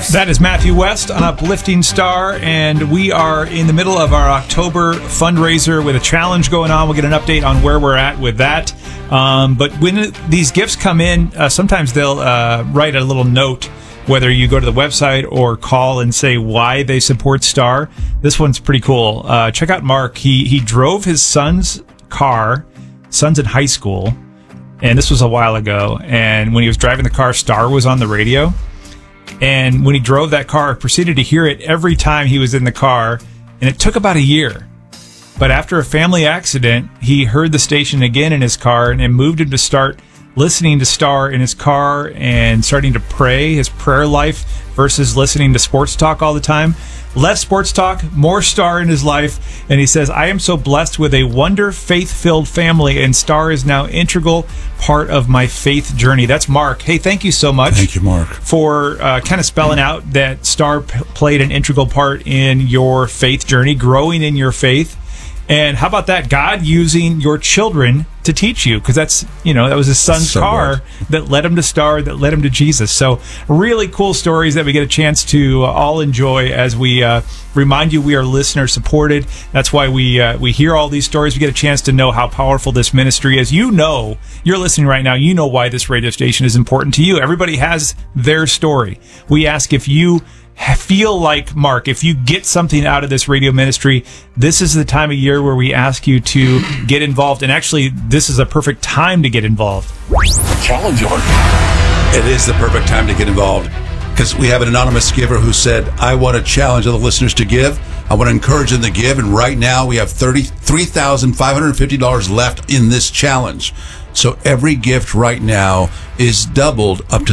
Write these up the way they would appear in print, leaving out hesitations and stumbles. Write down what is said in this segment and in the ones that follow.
That is Matthew West on Uplifting Star, and we are in the middle of our October fundraiser with a challenge going on. We'll get an update on where we're at with that. But when these gifts come in, sometimes they'll write a little note, whether you go to the website or call and say why they support Star. This one's pretty cool. Check out Mark. He drove his son's car, son's in high school, and this was a while ago. And when he was driving the car, Star was on the radio. And when he drove that car, proceeded to hear it every time he was in the car. And it took about a year. But after a family accident, he heard the station again in his car, and it moved him to start listening to Star in his car and starting to pray, his prayer life, versus listening to sports talk all the time. Less sports talk, more Star in his life. And he says, I am so blessed with a wonder faith-filled family, and Star is now integral part of my faith journey. That's Mark. Hey, thank you so much. Thank you, Mark. For kind of spelling out that Star played an integral part in your faith journey, growing in your faith. And how about that? God using your children to teach you, because that was his son's car that led him to Star, that led him to Jesus. So really cool stories that we get a chance to all enjoy as we remind you we are listener supported. That's why we hear all these stories. We get a chance to know how powerful this ministry is. You know, you're listening right now. You know why this radio station is important to you. Everybody has their story. We ask if you feel like Mark, if you get something out of this radio ministry, this is the time of year where we ask you to get involved. And actually, this is a perfect time to get involved. Challenge alert. It is the perfect time to get involved, because we have an anonymous giver who said, I want to challenge other listeners to give. I want to encourage them to give. And right now we have $33,550 left in this challenge. So every gift right now is doubled up to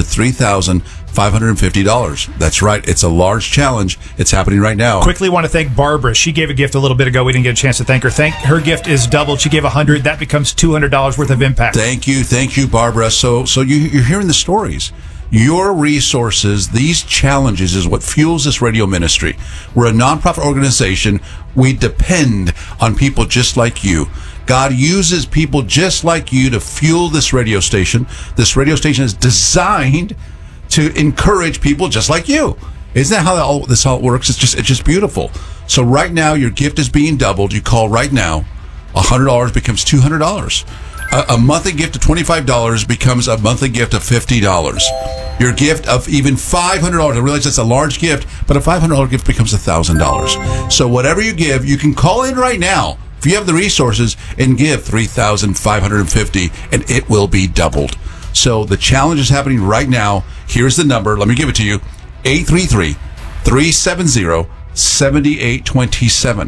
$3,550. That's right. It's a large challenge. It's happening right now. Quickly want to thank Barbara. She gave a gift a little bit ago. We didn't get a chance to thank her. Her gift is doubled. She gave $100. That becomes $200 worth of impact. Thank you, Barbara. So you're hearing the stories. Your resources, these challenges, is what fuels this radio ministry. We're a nonprofit organization. We depend on people just like you. God uses people just like you to fuel this radio station. This radio station is designed to encourage people just like you. Isn't that how this all works? It's just beautiful. So right now, your gift is being doubled. You call right now. $100 becomes $200. A monthly gift of $25 becomes a monthly gift of $50. Your gift of even $500, I realize that's a large gift, but a $500 gift becomes $1,000. So whatever you give, you can call in right now if you have the resources and give $3,550, and it will be doubled. So the challenge is happening right now. Here's the number. Let me give it to you. 833-370-7827.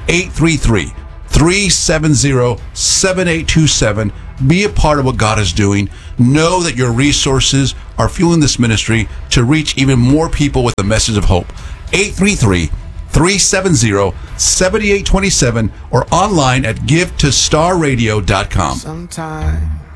833-370-7827. Be a part of what God is doing. Know that your resources are fueling this ministry to reach even more people with the message of hope. 833-370-7827 or online at givetostarradio.com. Sometime